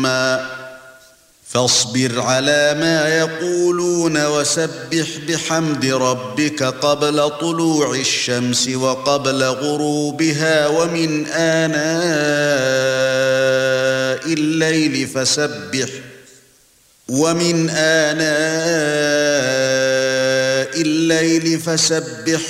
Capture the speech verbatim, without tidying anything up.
صُمًّا فاصبر على ما يقولون وسبح بحمد ربك قبل طلوع الشمس وقبل غروبها ومن آناء الليل فسبح ومن آناء الليل فسبح